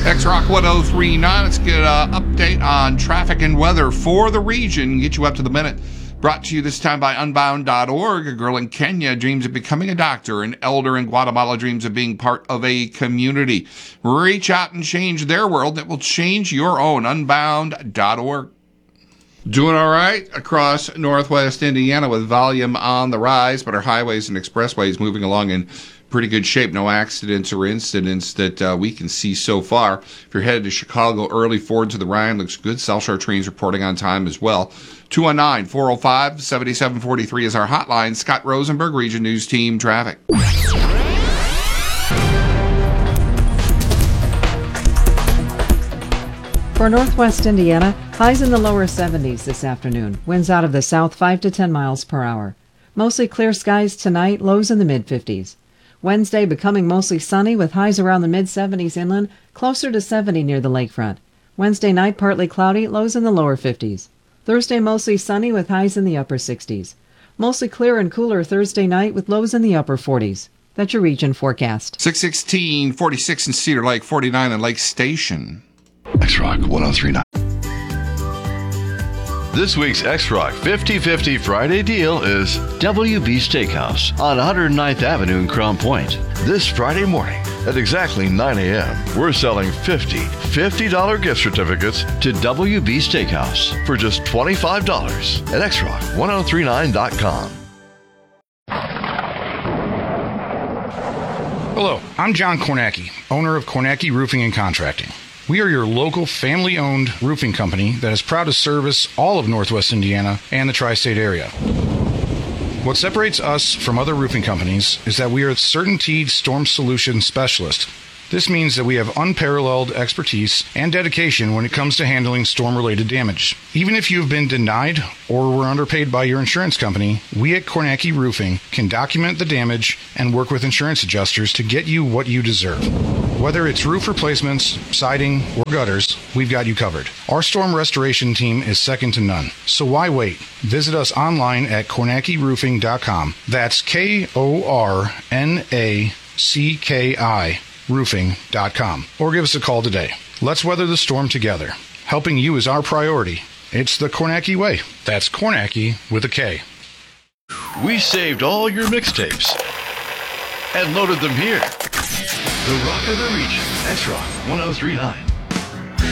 X-Rock 1039. Let's get an update on traffic and weather for the region. Get you up to the minute. Brought to you this time by Unbound.org. A girl in Kenya dreams of becoming a doctor. An elder in Guatemala dreams of being part of a community. Reach out and change their world that will change your own. Unbound.org. Doing all right across northwest Indiana with volume on the rise, but our highways and expressways moving along in pretty good shape. No accidents or incidents that we can see so far. If you're headed to Chicago early, Ford to the Rhine looks good. South Shore trains reporting on time as well. 219-405-7743 is our hotline. Scott Rosenberg, Region News Team Traffic. For northwest Indiana, highs in the lower 70s this afternoon. Winds out of the south 5 to 10 miles per hour. Mostly clear skies tonight, lows in the mid-50s. Wednesday becoming mostly sunny with highs around the mid-70s inland, closer to 70 near the lakefront. Wednesday night partly cloudy, lows in the lower 50s. Thursday mostly sunny with highs in the upper 60s. Mostly clear and cooler Thursday night with lows in the upper 40s. That's your region forecast. 616, 46 in Cedar Lake, 49 in Lake Station. X-Rock 1039. This week's X-Rock 50-50 Friday deal is WB Steakhouse on 109th Avenue in Crown Point. This Friday morning at exactly 9 a.m., we're selling $50 gift certificates to WB Steakhouse for just $25 at xrock1039.com. Hello, I'm John Kornacki, owner of Kornacki Roofing and Contracting. We are your local family-owned roofing company that is proud to service all of Northwest Indiana and the tri-state area. What separates us from other roofing companies is that we are a CertainTeed Storm Solution Specialist. This means that we have unparalleled expertise and dedication when it comes to handling storm-related damage. Even if you have been denied or were underpaid by your insurance company, we at Kornacki Roofing can document the damage and work with insurance adjusters to get you what you deserve. Whether it's roof replacements, siding, or gutters, we've got you covered. Our storm restoration team is second to none. So why wait? Visit us online at KornackiRoofing.com. That's KORNACKI roofing.com, or give us a call today. Let's weather the storm together. Helping you is our priority. It's the Kornacki way. That's Kornacki with a K. We saved all your mixtapes and loaded them here. The Rock of the Region, X-Rock 1039.